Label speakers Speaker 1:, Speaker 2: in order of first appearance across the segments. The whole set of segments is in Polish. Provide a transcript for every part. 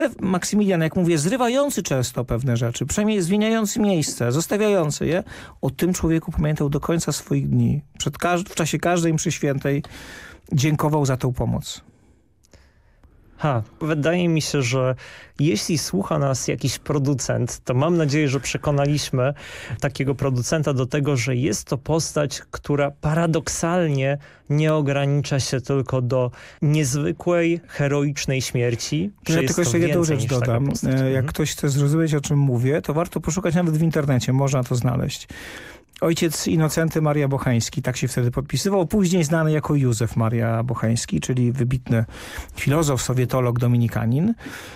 Speaker 1: Maksymilian, jak mówię, zrywający często pewne rzeczy, przynajmniej zmieniający miejsce, zostawiający je, o tym człowieku pamiętał do końca swoich dni. W czasie każdej mszy świętej dziękował za tę pomoc.
Speaker 2: Wydaje mi się, że jeśli słucha nas jakiś producent, to mam nadzieję, że przekonaliśmy takiego producenta do tego, że jest to postać, która paradoksalnie nie ogranicza się tylko do niezwykłej, heroicznej śmierci.
Speaker 1: Ja tylko jeszcze jedną rzecz dodam. Jak ktoś chce zrozumieć, o czym mówię, to warto poszukać nawet w internecie, można to znaleźć. Ojciec Inocenty Maria Bocheński, tak się wtedy podpisywał, później znany jako Józef Maria Bocheński, czyli wybitny filozof, sowietolog, dominikanin.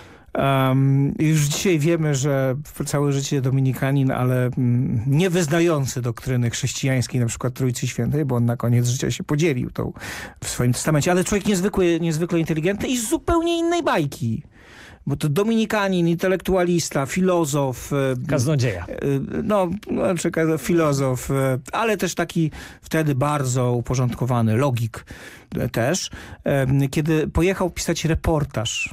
Speaker 1: Już dzisiaj wiemy, że całe życie dominikanin, ale nie wyznający doktryny chrześcijańskiej, na przykład Trójcy Świętej, bo on na koniec życia się podzielił tą w swoim testamencie, ale człowiek niezwykle inteligentny i z zupełnie innej bajki. Bo to dominikanin, intelektualista, filozof.
Speaker 2: Kaznodzieja.
Speaker 1: Filozof, ale też taki wtedy bardzo uporządkowany, logik też. Kiedy pojechał pisać reportaż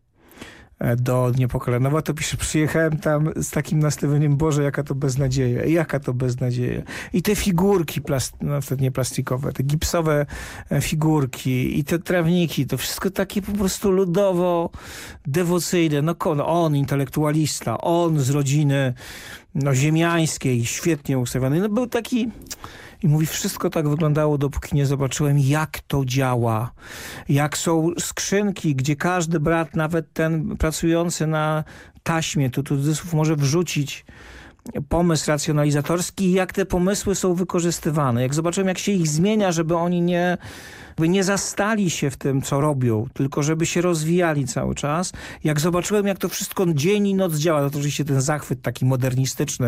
Speaker 1: do Niepokalanowa, to pisze, przyjechałem tam z takim nastawieniem, Boże, jaka to beznadzieja. I te figurki, wtedy nie plastikowe, te gipsowe figurki i te trawniki, to wszystko takie po prostu ludowo dewocyjne. On intelektualista, on z rodziny ziemiańskiej, świetnie ustawiony. Był taki... I mówi, wszystko tak wyglądało, dopóki nie zobaczyłem, jak to działa. Jak są skrzynki, gdzie każdy brat, nawet ten pracujący na taśmie, tu cudzysłów, może wrzucić pomysł racjonalizatorski i jak te pomysły są wykorzystywane. Jak zobaczyłem, jak się ich zmienia, żeby oni nie zastali się w tym, co robią, tylko żeby się rozwijali cały czas. Jak zobaczyłem, jak to wszystko dzień i noc działa, to oczywiście ten zachwyt taki modernistyczny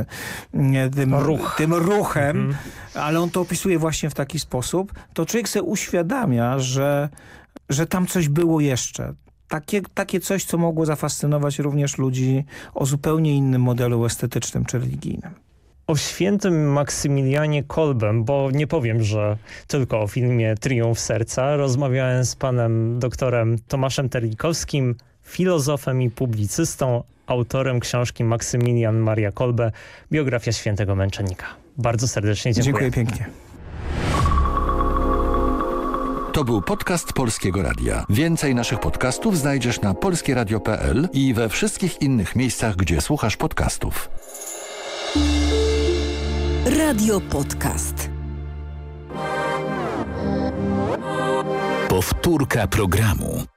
Speaker 1: tym ruchem, ale on to opisuje właśnie w taki sposób, to człowiek sobie uświadamia, że tam coś było jeszcze. Takie coś, co mogło zafascynować również ludzi o zupełnie innym modelu estetycznym czy religijnym.
Speaker 2: O świętym Maksymilianie Kolbem, bo nie powiem, że tylko o filmie Triumf Serca, rozmawiałem z panem doktorem Tomaszem Terlikowskim, filozofem i publicystą, autorem książki Maksymilian Maria Kolbe, biografia świętego męczennika. Bardzo serdecznie dziękuję.
Speaker 1: Dziękuję pięknie.
Speaker 3: To był podcast Polskiego Radia. Więcej naszych podcastów znajdziesz na polskieradio.pl i we wszystkich innych miejscach, gdzie słuchasz podcastów.
Speaker 4: Radio Podcast.
Speaker 5: Powtórka programu.